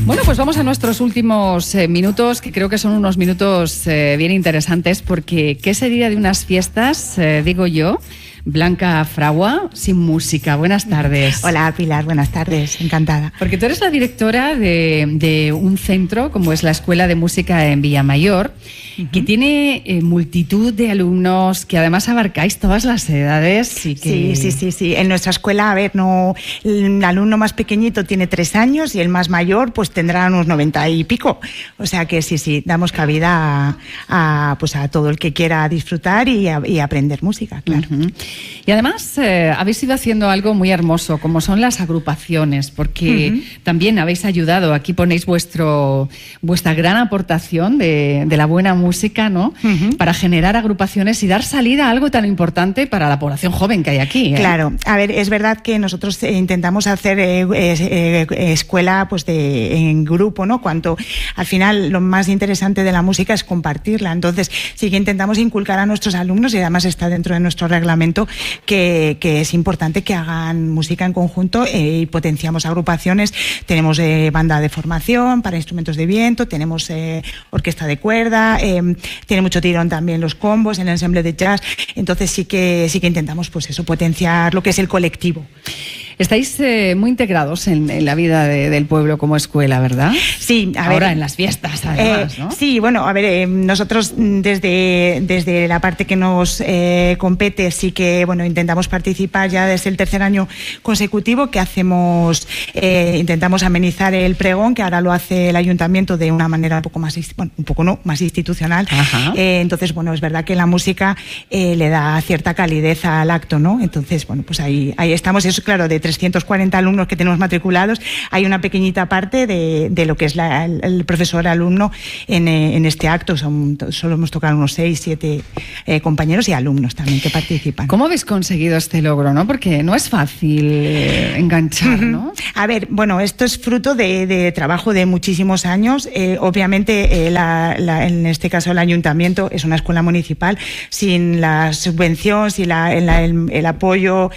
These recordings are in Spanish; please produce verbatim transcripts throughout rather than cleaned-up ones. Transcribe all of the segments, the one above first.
Bueno, pues vamos a nuestros últimos eh, minutos, que creo que son unos minutos eh, bien interesantes, porque ¿qué sería de unas fiestas, eh, digo yo, Blanca Fragua, sin música? Buenas tardes. Hola, Pilar, buenas tardes, encantada. Porque tú eres la directora de, de un centro, como es la Escuela de Música en Villamayor, uh-huh. que tiene eh, multitud de alumnos, que además abarcáis todas las edades. Y que... Sí, sí, sí, sí. En nuestra escuela, a ver, no, el alumno más pequeñito tiene tres años y el más mayor pues tendrá unos noventa y pico. O sea que sí, sí, damos cabida a, a, pues a todo el que quiera disfrutar y, a, y aprender música, claro. Uh-huh. Y además eh, habéis ido haciendo algo muy hermoso, como son las agrupaciones, porque uh-huh. también habéis ayudado, aquí ponéis vuestro vuestra gran aportación de, de la buena música, ¿no? Uh-huh. Para generar agrupaciones y dar salida a algo tan importante para la población joven que hay aquí, ¿eh? Claro, a ver, es verdad que nosotros eh, intentamos hacer eh, eh, eh, escuela pues de, en grupo, ¿no? Cuanto al final lo más interesante de la música es compartirla, entonces sí que intentamos inculcar a nuestros alumnos, y además está dentro de nuestro reglamento, Que, que es importante que hagan música en conjunto, eh, y potenciamos agrupaciones. Tenemos eh, banda de formación para instrumentos de viento, tenemos eh, orquesta de cuerda, eh, tiene mucho tirón también los combos, el ensemble de jazz, entonces sí que, sí que intentamos pues eso, potenciar lo que es el colectivo. Estáis eh, muy integrados en, en la vida de, del pueblo como escuela, ¿verdad? Sí, a ver. Ahora en las fiestas, además, eh, ¿no? Sí, bueno, a ver, eh, nosotros desde, desde la parte que nos eh, compete sí que, bueno, intentamos participar ya desde el tercer año consecutivo, que hacemos, eh, intentamos amenizar el pregón, que ahora lo hace el ayuntamiento de una manera un poco más, bueno, un poco no, más institucional. Eh, entonces, bueno, es verdad que la música eh, le da cierta calidez al acto, ¿no? Entonces, bueno, pues ahí, ahí estamos, eso claro, de trescientos cuarenta alumnos que tenemos matriculados, hay una pequeñita parte de, de lo que es la, el, el profesor-alumno en, en este acto. Son, solo hemos tocado unos seis, siete eh, compañeros y alumnos también que participan. ¿Cómo habéis conseguido este logro, no? Porque no es fácil eh, enganchar, ¿no? A ver, bueno, esto es fruto de, de trabajo de muchísimos años. Eh, obviamente, eh, la, la, en este caso el ayuntamiento es una escuela municipal, sin la subvención, sin la, la, el, el apoyo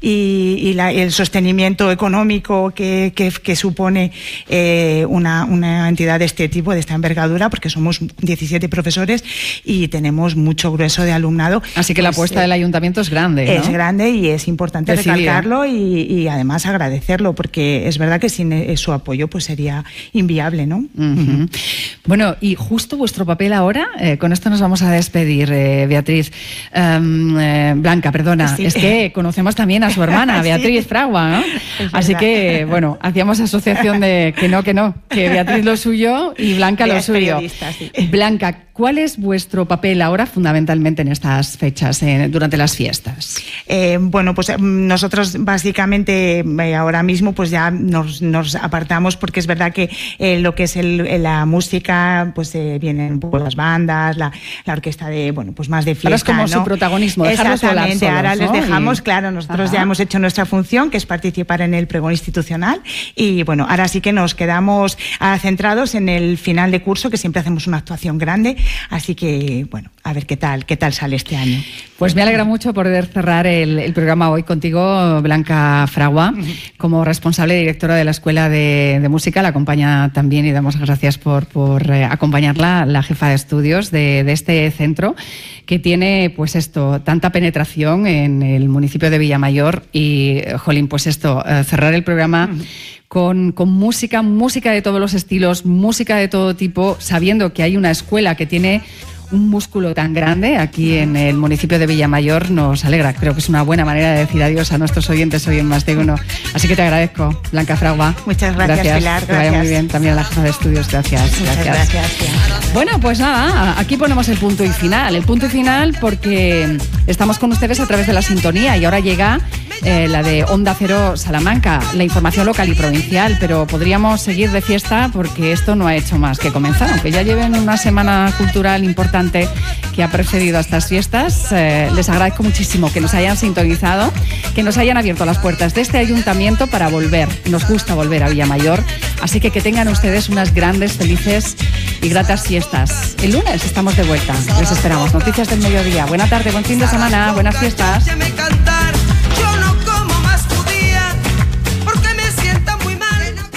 y, y la, el sostenimiento económico que, que, que supone eh, una, una entidad de este tipo, de esta envergadura, porque somos diecisiete profesores y tenemos mucho grueso de alumnado. Así que pues, la apuesta eh, del ayuntamiento es grande, ¿no? Es grande y es importante Decidida. recalcarlo y, y además agradecerlo, porque es verdad que sin su apoyo pues sería inviable, ¿no? Uh-huh. Uh-huh. Bueno, y justo vuestro papel ahora, eh, con esto nos vamos a despedir, eh, Beatriz. Um, eh, Blanca, perdona, sí. Es que conocemos también a su hermana, Beatriz sí. Fragua, ¿no? Así que, bueno, hacíamos asociación de que no, que no, que Beatriz lo suyo y Blanca lo suyo. Sí. Blanca, ¿cuál es vuestro papel ahora fundamentalmente en estas fechas, eh, durante las fiestas? Eh, bueno, pues nosotros básicamente eh, ahora mismo pues ya nos, nos apartamos, porque es verdad que eh, lo que es el, la música, pues eh, vienen pues, las bandas, la, la orquesta de, bueno, pues más de fiesta, ahora es como ¿no? su protagonismo, dejarlos Exactamente, solos, ahora ¿no? les dejamos, y... claro, nosotros Ajá. ya hemos hecho nuestra función, que es participar en el pregón institucional, y bueno, ahora sí que nos quedamos ah, centrados en el final de curso, que siempre hacemos una actuación grande, así que bueno, a ver qué tal, qué tal sale este año. Pues me alegra mucho poder cerrar el, el programa hoy contigo, Blanca Fragua, uh-huh. como responsable y directora de la Escuela de, de Música. La acompaña también, y damos gracias por, por eh, acompañarla, la jefa de estudios de, de este centro, que tiene pues esto, tanta penetración en el municipio de Villamayor y, jolín, pues esto, eh, cerrar el programa uh-huh. Con, con música, música de todos los estilos, música de todo tipo, sabiendo que hay una escuela que tiene un músculo tan grande aquí en el municipio de Villamayor, nos alegra. Creo que es una buena manera de decir adiós a nuestros oyentes hoy en Más de Uno. Así que te agradezco, Blanca Fragua. Muchas gracias, gracias. Pilar. Que vaya muy bien. También a la jefa de estudios, gracias. Muchas gracias. gracias. Bueno, pues nada, aquí ponemos el punto y final. El punto y final porque estamos con ustedes a través de la sintonía y ahora llega eh, la de Onda Cero Salamanca, la información local y provincial, pero podríamos seguir de fiesta porque esto no ha hecho más que comenzar, aunque ya lleven una semana cultural importante que ha precedido a estas fiestas. Eh, les agradezco muchísimo que nos hayan sintonizado, que nos hayan abierto las puertas de este ayuntamiento para volver. Nos gusta volver a Villamayor, así que que tengan ustedes unas grandes, felices y gratas fiestas. El lunes estamos de vuelta. Les esperamos. Noticias del mediodía. Buena tarde, buen fin de semana, buenas fiestas.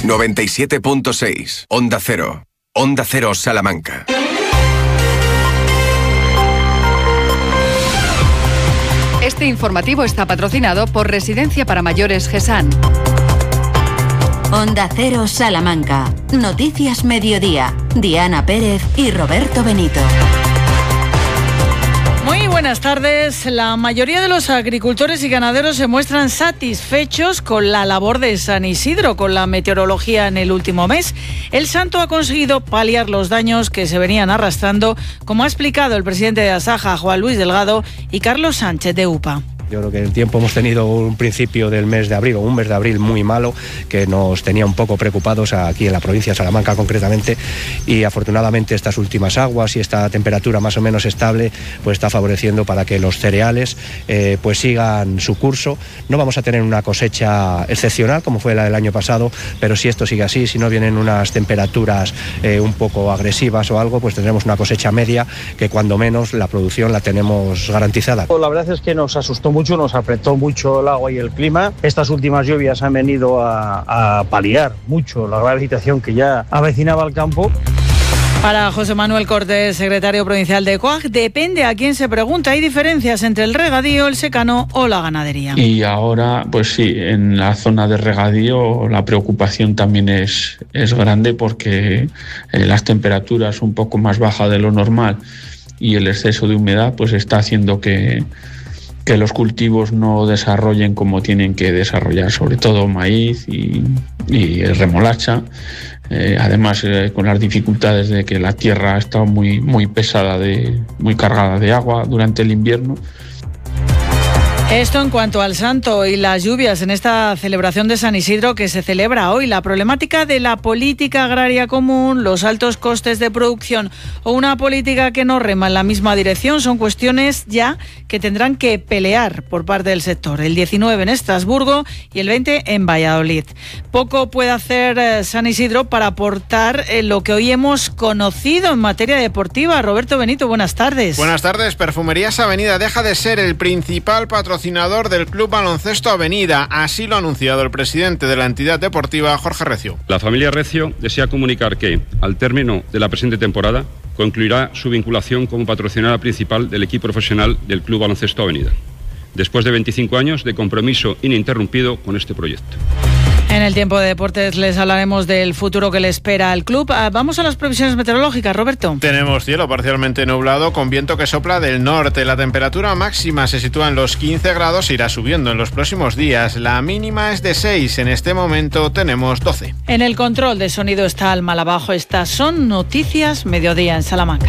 noventa y siete punto seis. Onda Cero. Onda Cero Salamanca. Este informativo está patrocinado por Residencia para Mayores GESAN. Onda Cero Salamanca. Noticias Mediodía. Diana Pérez y Roberto Benito. Muy buenas tardes. La mayoría de los agricultores y ganaderos se muestran satisfechos con la labor de San Isidro, con la meteorología en el último mes. El Santo ha conseguido paliar los daños que se venían arrastrando, como ha explicado el presidente de Asaja, Juan Luis Delgado, y Carlos Sánchez de UPA. Yo creo que el tiempo hemos tenido un principio del mes de abril, o un mes de abril muy malo, que nos tenía un poco preocupados aquí en la provincia de Salamanca concretamente, y afortunadamente estas últimas aguas y esta temperatura más o menos estable pues está favoreciendo para que los cereales eh, pues sigan su curso. No vamos a tener una cosecha excepcional como fue la del año pasado, pero si esto sigue así, si no vienen unas temperaturas eh, un poco agresivas o algo, pues tendremos una cosecha media que cuando menos la producción la tenemos garantizada. La verdad es que nos asustó mucho, nos apretó mucho el agua y el clima. Estas últimas lluvias han venido a, a paliar mucho la grave situación que ya avecinaba el campo. Para José Manuel Cortés, secretario provincial de COAG, depende a quién se pregunta. Hay diferencias entre el regadío, el secano o la ganadería. Y ahora, pues sí, en la zona de regadío la preocupación también es, es grande porque eh, las temperaturas un poco más bajas de lo normal y el exceso de humedad pues está haciendo que que los cultivos no desarrollen como tienen que desarrollar, sobre todo maíz y, y remolacha. Eh, además, eh, con las dificultades de que la tierra ha estado muy, muy pesada, de, muy cargada de agua durante el invierno. Esto en cuanto al Santo y las lluvias en esta celebración de San Isidro que se celebra hoy. La problemática de la política agraria común, los altos costes de producción o una política que no rema en la misma dirección son cuestiones ya que tendrán que pelear por parte del sector. El diecinueve en Estrasburgo y el veinte en Valladolid. Poco puede hacer San Isidro para aportar lo que hoy hemos conocido en materia deportiva. Roberto Benito, buenas tardes. Buenas tardes. Perfumerías Avenida deja de ser el principal patrocinador del Club Baloncesto Avenida. Así lo ha anunciado el presidente de la entidad deportiva, Jorge Recio. La familia Recio desea comunicar que, al término de la presente temporada, concluirá su vinculación como patrocinadora principal del equipo profesional del Club Baloncesto Avenida, después de veinticinco años de compromiso ininterrumpido con este proyecto. En el tiempo de deportes les hablaremos del futuro que le espera al club. Vamos a las previsiones meteorológicas, Roberto. Tenemos cielo parcialmente nublado con viento que sopla del norte. La temperatura máxima se sitúa en los quince grados e irá subiendo en los próximos días. La mínima es de seis. En este momento tenemos doce. En el control de sonido está Alma Abajo. Estas son Noticias Mediodía en Salamanca.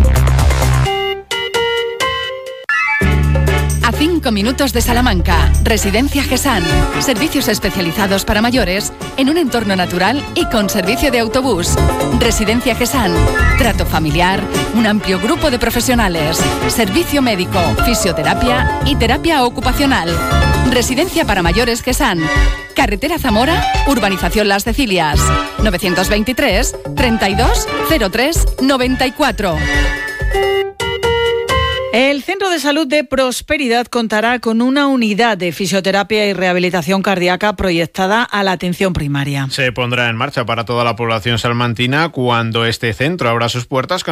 A cinco minutos de Salamanca, Residencia GESAN. Servicios especializados para mayores en un entorno natural y con servicio de autobús. Residencia GESAN. Trato familiar, un amplio grupo de profesionales. Servicio médico, fisioterapia y terapia ocupacional. Residencia para mayores GESAN. Carretera Zamora, Urbanización Las Cecilias. novecientos veintitrés, treinta y dos, cero tres, noventa y cuatro. El Centro de Salud de Prosperidad contará con una unidad de fisioterapia y rehabilitación cardíaca proyectada a la atención primaria. Se pondrá en marcha para toda la población salmantina cuando este centro abra sus puertas con